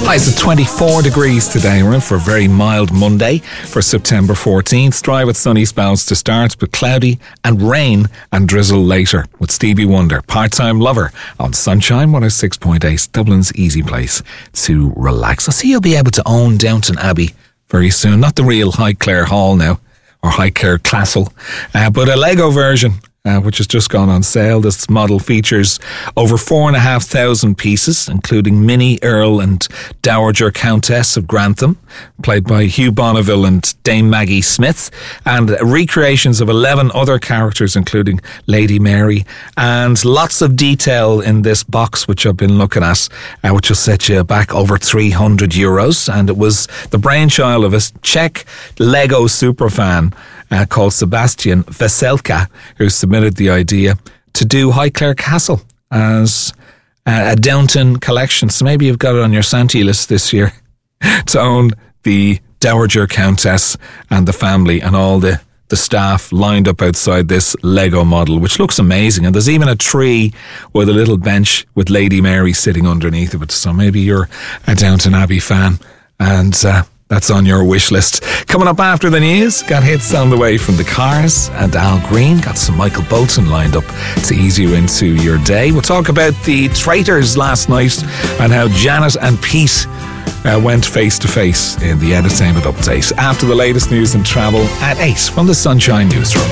Highs at 24 degrees today. We're in for a very mild Monday for September 14th. Dry with sunny spells to start, but cloudy and rain and drizzle later. With Stevie Wonder, Part-Time Lover on Sunshine 106.8, Dublin's easy place to relax. I see you'll be able to own Downton Abbey very soon. Not the real Highclere Hall now, or Highclere Castle, but a Lego version, which has just gone on sale. This model features over 4,500 pieces, including Minnie, Earl and Dowager Countess of Grantham, played by Hugh Bonneville and Dame Maggie Smith, and recreations of 11 other characters, including Lady Mary, and lots of detail in this box, which I've been looking at, which will set you back over €300. And it was the brainchild of a Czech Lego superfan called Sebastian Veselka, who submitted the idea to do Highclere Castle as a Downton collection. So maybe you've got it on your Santa list this year to own the Dowager Countess and the family and all the staff lined up outside this Lego model, which looks amazing. And there's even a tree with a little bench with Lady Mary sitting underneath of it. So maybe you're a Downton Abbey fan and that's on your wish list. Coming up after the news, got hits on the way from the Cars and Al Green. Got some Michael Bolton lined up to ease you into your day. We'll talk about the traitors last night and how Janet and Pete went face to face in the Entertainment Update after the latest news and travel at 8 from the Sunshine Newsroom.